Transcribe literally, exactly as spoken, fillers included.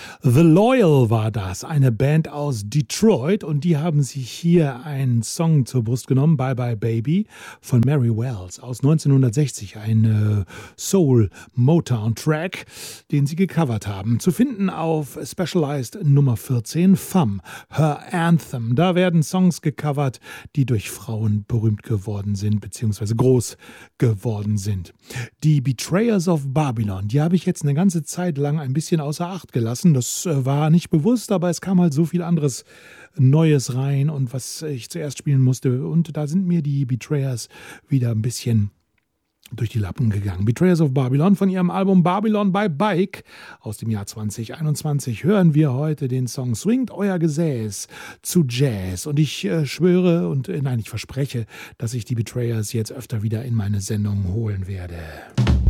The Loyal war das, eine Band aus Detroit, und die haben sich hier einen Song zur Brust genommen, Bye Bye Baby von Mary Wells aus neunzehnhundertsechzig, ein äh, Soul-Motown-Track, den sie gecovert haben. Zu finden auf Specialized Nummer vierzehn, Femme, Her Anthem. Da werden Songs gecovert, die durch Frauen berühmt geworden sind, beziehungsweise groß geworden sind. Die Betrayers of Babylon, die habe ich jetzt eine ganze Zeit lang ein bisschen außer Acht gelassen. Das äh, war nicht bewusst, aber es kam halt so viel anderes Neues rein, und was ich zuerst spielen musste. Und da sind mir die Betrayers wieder ein bisschen durch die Lappen gegangen. Betrayers of Babylon von ihrem Album Babylon by Bike aus dem Jahr zwanzig einundzwanzig hören wir heute den Song Swingt euer Gesäß zu Jazz. Und ich äh, schwöre und äh, nein, ich verspreche, dass ich die Betrayers jetzt öfter wieder in meine Sendung holen werde.